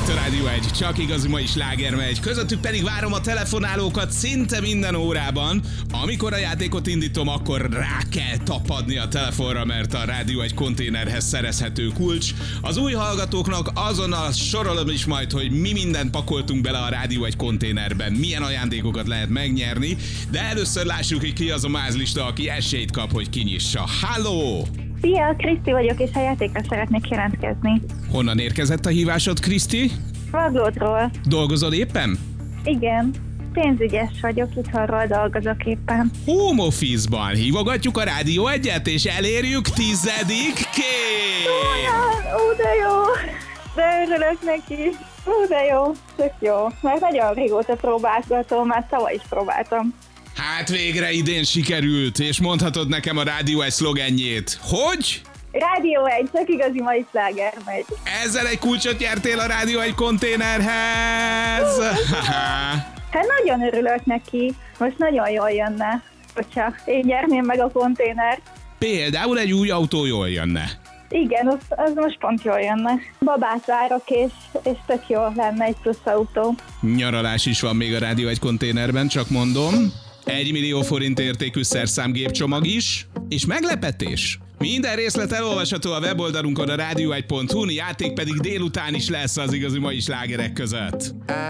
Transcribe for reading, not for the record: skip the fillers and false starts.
Itt a Rádió 1, csak igazi mai sláger megy. Közöttük pedig várom a telefonálókat szinte minden órában. Amikor a játékot indítom, akkor rá kell tapadni a telefonra, mert a Rádió 1 konténerhez szerezhető kulcs. Az új hallgatóknak azonnal sorolom is majd, hogy mi mindent pakoltunk bele a Rádió 1 konténerben, milyen ajándékokat lehet megnyerni, de először lássuk, hogy ki az a mázlista, aki esélyt kap, hogy kinyissa. Halló! Szia, Kriszti vagyok, és a játékra szeretnék jelentkezni. Honnan érkezett a hívásod, Kriszti? Vaglódról. Dolgozol éppen? Igen, pénzügyes vagyok, itthonról dolgozok éppen. Home office-ban hívogatjuk a Rádió 1-et, és elérjük 10. kép! Ó, de jó! De örülök neki. Ó, de jó, tök jó. Mert nagyon régóta próbálgatom, már tavaly is próbáltam. Hát végre idén sikerült, és mondhatod nekem a Rádió 1 szlogenjét. Hogy? Rádió 1, csak igazi mai sláger megy. Ezzel egy kulcsot nyertél a Rádió 1 konténerhez! Hát nagyon örülök neki, most nagyon jól jönne, hogyha én nyerném meg a konténert. Például egy új autó jól jönne. Igen, az most pont jól jönne. Babát várok, és tök jó lenne egy plusz autó. Nyaralás is van még a Rádió 1 konténerben, csak mondom. 1 millió forint értékű szerszámgépcsomag is, és meglepetés. Minden részlet elolvasható a weboldalunkon a radio1.hu, játék pedig délután is lesz az igazi mai slágerek között.